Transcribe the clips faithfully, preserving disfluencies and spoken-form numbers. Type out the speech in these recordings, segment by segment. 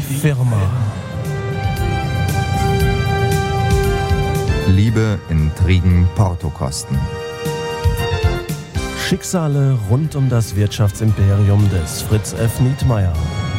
Firma. Liebe, Intrigen, Portokosten. Schicksale rund um das Wirtschaftsimperium des Fritz F. Nietmeyer.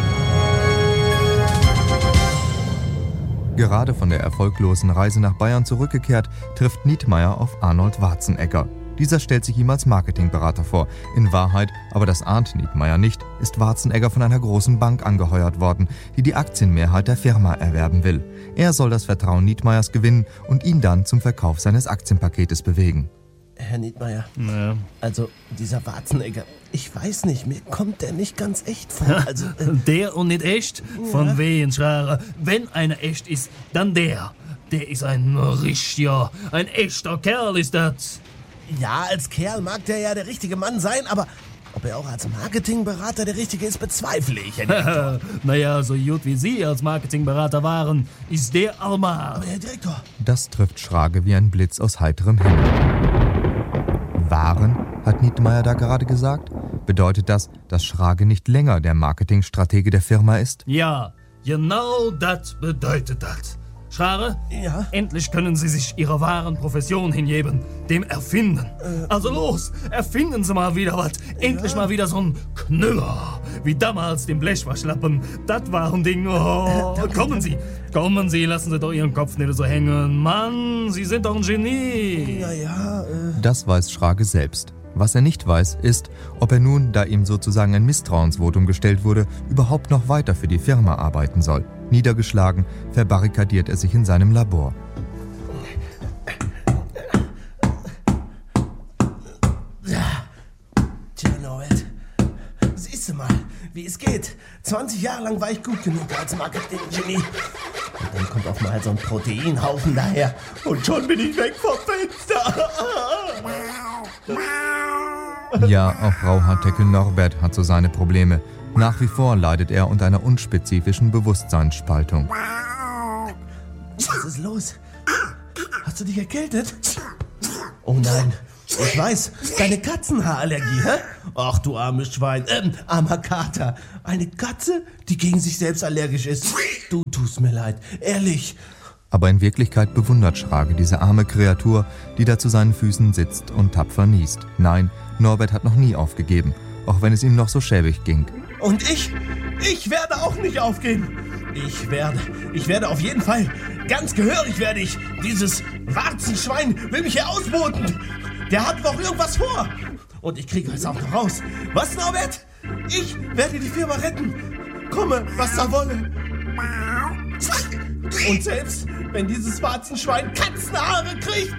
Gerade von der erfolglosen Reise nach Bayern zurückgekehrt, trifft Nietmeyer auf Arnold Warzenegger. Dieser stellt sich ihm als Marketingberater vor. In Wahrheit, aber das ahnt Nietmeyer nicht, ist Warzenegger von einer großen Bank angeheuert worden, die die Aktienmehrheit der Firma erwerben will. Er soll das Vertrauen Nietmeyers gewinnen und ihn dann zum Verkauf seines Aktienpaketes bewegen. Herr Nietmeyer, Ja. also dieser Warzenegger, ich weiß nicht, mir kommt der nicht ganz echt vor. Also, äh, Der und nicht echt? Von wen, Schrager? Wenn einer echt ist, dann der. Der ist ein richtiger, ein echter Kerl ist das. ja, als Kerl mag der ja der richtige Mann sein, aber ob er auch als Marketingberater der richtige ist, bezweifle ich. Herr Direktor. Naja, so gut wie Sie als Marketingberater waren, ist der Almar. Aber Herr Direktor, Das trifft Schrage wie ein Blitz aus heiterem Himmel. Waren, hat Nietmeyer da gerade gesagt? Bedeutet das, dass Schrage nicht länger der Marketingstratege der Firma ist? Ja, genau das bedeutet das. Schrager, Ja? endlich können Sie sich Ihrer wahren Profession hingeben, dem Erfinden. Also los, erfinden Sie mal wieder was. Endlich mal wieder so ein Knüller, wie damals den Blechwaschlappen. Das war ein Ding. Oh, kommen Sie, kommen Sie, lassen Sie doch Ihren Kopf nicht so hängen. Mann, Sie sind doch ein Genie. Ja, ja, äh, Das weiß Schrage selbst. Was er nicht weiß, ist, ob er nun, da ihm sozusagen ein Misstrauensvotum gestellt wurde, überhaupt noch weiter für die Firma arbeiten soll. Niedergeschlagen verbarrikadiert er sich in seinem Labor. tja, Norbert, siehst du mal, wie es geht. zwanzig Jahre lang war ich gut genug als Marketing-Genie. Und dann kommt auf mal so ein Proteinhaufen daher und schon bin ich weg vom Fenster. Ja, auch Rauhaardeckel Norbert hat so seine Probleme. Nach wie vor leidet er unter einer unspezifischen Bewusstseinsspaltung. Was ist los? Hast du dich erkältet? Oh nein, ich weiß, deine Katzenhaarallergie, hä? Ach du armes Schwein, ähm, armer Kater. Eine Katze, die gegen sich selbst allergisch ist. Du tust mir leid, ehrlich. Aber in Wirklichkeit bewundert Schrage diese arme Kreatur, die da zu seinen Füßen sitzt und tapfer niest. Nein, Norbert hat noch nie aufgegeben, auch wenn es ihm noch so schäbig ging. Und ich, ich werde auch nicht aufgeben. Ich werde, ich werde auf jeden Fall, ganz gehörig werde ich. Dieses Warzenschwein will mich hier ausboten. Der hat doch irgendwas vor. Und ich kriege es auch noch raus. Was, Norbert? Ich werde die Firma retten. Komme, was da wolle. Und selbst wenn dieses Warzenschwein Katzenhaare kriegt.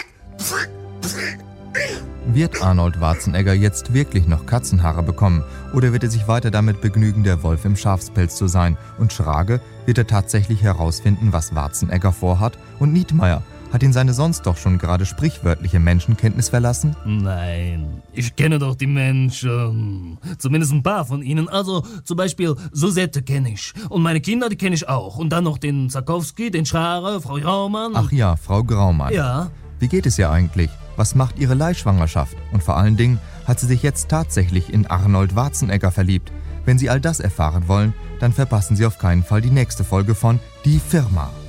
Wird Arnold Warzenegger jetzt wirklich noch Katzenhaare bekommen oder wird er sich weiter damit begnügen, der Wolf im Schafspelz zu sein? Und Schrage, wird er tatsächlich herausfinden, was Warzenegger vorhat? Und Nietmeyer, hat ihn seine sonst doch schon gerade sprichwörtliche Menschenkenntnis verlassen? Nein, ich kenne doch die Menschen. Zumindest ein paar von ihnen. Also zum Beispiel Susette kenne ich. Und meine Kinder, die kenne ich auch. Und dann noch den Zakowski, den Schrarer, Frau Graumann. Ach ja, Frau Graumann. Ja. Wie geht es ihr eigentlich? Was macht ihre Leihschwangerschaft? Und vor allen Dingen, hat sie sich jetzt tatsächlich in Arnold Warzenegger verliebt? Wenn Sie all das erfahren wollen, dann verpassen Sie auf keinen Fall die nächste Folge von Die Firma.